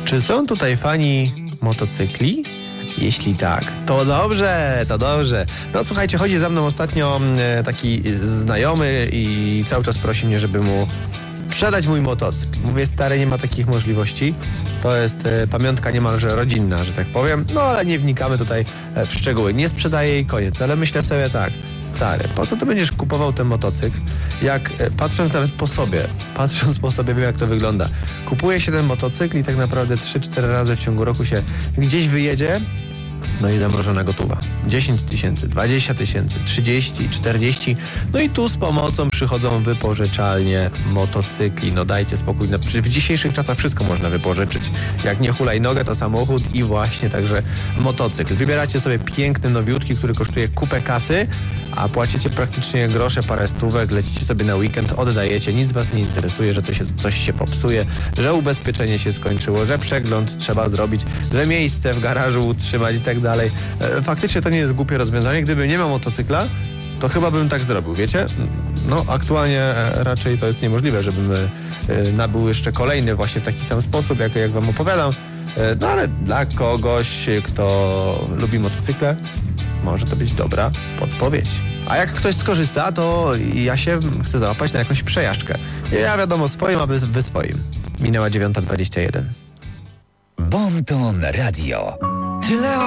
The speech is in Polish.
Czy są tutaj fani motocykli? Jeśli tak, to dobrze, to dobrze. No słuchajcie, chodzi za mną ostatnio taki znajomy i cały czas prosi mnie, żeby mu sprzedać mój motocykl. Mówię, stary, nie ma takich możliwości. To jest pamiątka niemalże rodzinna, że tak powiem. No ale nie wnikamy tutaj w szczegóły. Nie sprzedaję jej, koniec. Ale myślę sobie tak, stary, po co ty będziesz kupował ten motocykl, jak patrząc nawet po sobie, wiem, jak to wygląda. Kupuje się ten motocykl i tak naprawdę 3-4 razy w ciągu roku się gdzieś wyjedzie, no i zamrożona gotowa. 10 tysięcy, 20 tysięcy, 30, 40. No i tu z pomocą przychodzą wypożyczalnie motocykli. No dajcie spokój. No, w dzisiejszych czasach wszystko można wypożyczyć. Jak nie hulajnogę, to samochód i właśnie także motocykl. Wybieracie sobie piękny, nowiutki, który kosztuje kupę kasy, a płacicie praktycznie grosze, parę stówek, lecicie sobie na weekend, oddajecie, nic was nie interesuje, że coś się popsuje, że ubezpieczenie się skończyło, że przegląd trzeba zrobić, że miejsce w garażu utrzymać i tak dalej. Faktycznie to nie jest głupie rozwiązanie. Gdybym nie miał motocykla, to chyba bym tak zrobił, wiecie? No aktualnie raczej to jest niemożliwe, żebym nabył jeszcze kolejny właśnie w taki sam sposób, jak wam opowiadam. No ale dla kogoś, kto lubi motocykle, może to być dobra podpowiedź. A jak ktoś skorzysta, to ja się chcę załapać na jakąś przejażdżkę. Ja wiadomo swoim, a wy swoim. Minęła 9:21. Bon Ton Radio. Tyle